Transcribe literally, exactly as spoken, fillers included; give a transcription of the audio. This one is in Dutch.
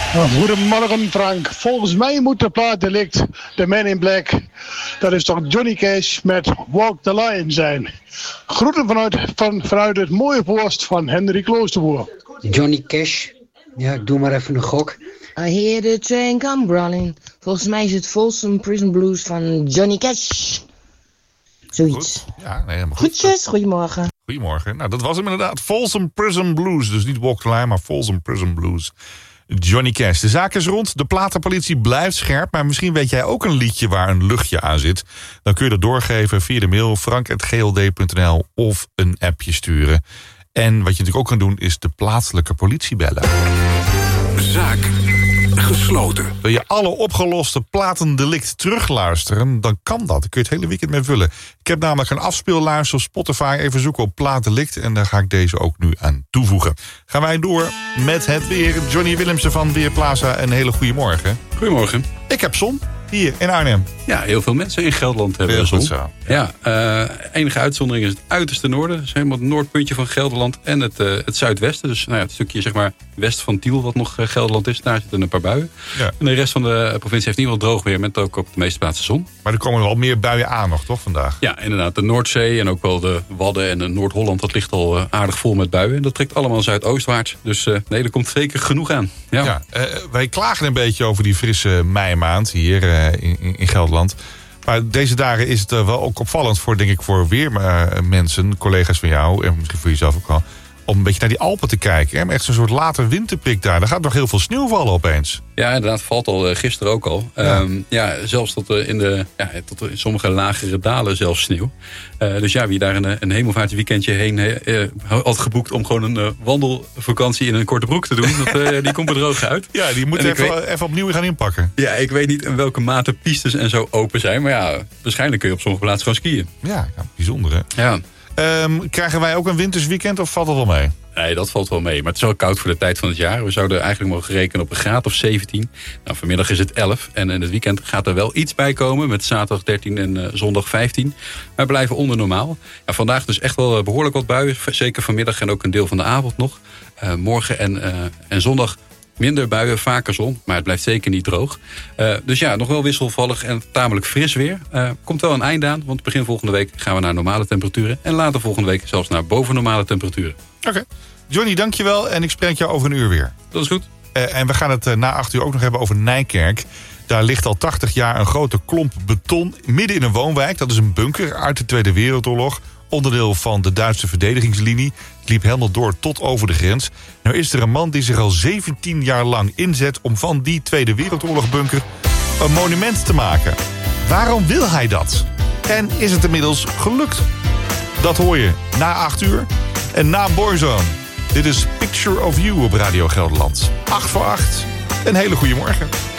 Goedemorgen Frank. Volgens mij moet de plaat delict de Man in Black, dat is toch Johnny Cash met Walk the Line zijn. Groeten vanuit, van, vanuit het mooie post van Henry Kloosterboer. Johnny Cash. Ja, ik doe maar even een gok. I hear the train come rolling. Volgens mij is het Folsom Prison Blues van Johnny Cash. Zoiets. Goed. Ja, nee, helemaal goed. Goedjes, goedemorgen. Goedemorgen. Nou, dat was hem inderdaad. Folsom Prison Blues. Dus niet Walk the Line, maar Folsom Prison Blues. Johnny Cash. De zaak is rond. De platenpolitie blijft scherp. Maar misschien weet jij ook een liedje waar een luchtje aan zit. Dan kun je dat doorgeven via de mail frank at g l d punt n l of een appje sturen. En wat je natuurlijk ook kan doen is de plaatselijke politie bellen. Zaak gesloten. Wil je alle opgeloste platendelict terugluisteren, dan kan dat. Dan kun je het hele weekend mee vullen. Ik heb namelijk een afspeellijst op Spotify. Even zoeken op platendelict en daar ga ik deze ook nu aan toevoegen. Gaan wij door met het weer. Johnny Willemsen van Weerplaza, een hele goede morgen. Goedemorgen. Ik heb zon hier in Arnhem. Ja, heel veel mensen in Gelderland hebben heel zon. Goed zo. Ja, ja uh, enige uitzondering is het uiterste noorden. Dat is helemaal het noordpuntje van Gelderland en het, uh, het zuidwesten. Dus nou ja, het stukje zeg maar west van Tiel wat nog uh, Gelderland is. Daar zitten een paar buien. Ja. En de rest van de provincie heeft in ieder geval droog weer met ook op de meeste plaatsen zon. Maar er komen wel meer buien aan nog, toch, vandaag? Ja, inderdaad. De Noordzee en ook wel de Wadden en de Noord-Holland, dat ligt al uh, aardig vol met buien. En dat trekt allemaal zuidoostwaarts. Dus uh, nee, er komt zeker genoeg aan. Ja. Ja, uh, wij klagen een beetje over die frisse meimaand hier uh, in, in Gelderland. Maar deze dagen is het uh, wel ook opvallend voor, denk ik, voor weermensen, uh, collega's van jou en misschien voor jezelf ook al, om een beetje naar die Alpen te kijken. Hè? Echt zo'n soort late winterprik daar. Er gaat nog heel veel sneeuw vallen opeens. Ja, inderdaad. Valt al uh, gisteren ook al. Ja, um, ja zelfs tot, uh, in de, ja, tot in sommige lagere dalen zelfs sneeuw. Uh, dus ja, wie daar een, een hemelvaartweekendje heen uh, had geboekt om gewoon een uh, wandelvakantie in een korte broek te doen, dat, uh, die komt er droog uit. Ja, die moet even, weet, even opnieuw gaan inpakken. Ja, ik weet niet in welke mate pistes en zo open zijn. Maar ja, waarschijnlijk kun je op sommige plaatsen gewoon skiën. Ja, ja bijzonder hè. Ja. Um, krijgen wij ook een wintersweekend of valt dat wel mee? Nee, dat valt wel mee. Maar het is wel koud voor de tijd van het jaar. We zouden eigenlijk mogen rekenen op een graad of zeventien. Nou, vanmiddag is het elf. En in het weekend gaat er wel iets bij komen. Met zaterdag dertien en uh, zondag vijftien. Maar we blijven onder normaal. Ja, vandaag dus echt wel behoorlijk wat buien. Zeker vanmiddag en ook een deel van de avond nog. Uh, morgen en, uh, en zondag minder buien, vaker zon. Maar het blijft zeker niet droog. Uh, dus ja, nog wel wisselvallig en tamelijk fris weer. Uh, komt wel een eind aan. Want begin volgende week gaan we naar normale temperaturen. En later volgende week zelfs naar boven normale temperaturen. Oké. Okay. Johnny, dankjewel. En ik spreek jou over een uur weer. Dat is goed. Uh, en we gaan het uh, na acht uur ook nog hebben over Nijkerk. Daar ligt al tachtig jaar een grote klomp beton midden in een woonwijk. Dat is een bunker uit de Tweede Wereldoorlog. Onderdeel van de Duitse verdedigingslinie. Het liep helemaal door tot over de grens. Nou is er een man die zich al zeventien jaar lang inzet om van die Tweede Wereldoorlogbunker een monument te maken. Waarom wil hij dat? En is het inmiddels gelukt? Dat hoor je na acht uur. En na Boyzone. Dit is Picture of You op Radio Gelderland. acht voor acht. Een hele goede morgen.